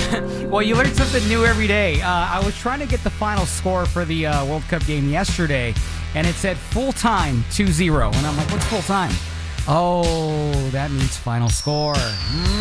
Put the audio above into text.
Well, you learn something new every day. I was trying to get the final score for the World Cup game yesterday, and it said full time 2-0. And I'm like, what's full time? Oh, that means final score.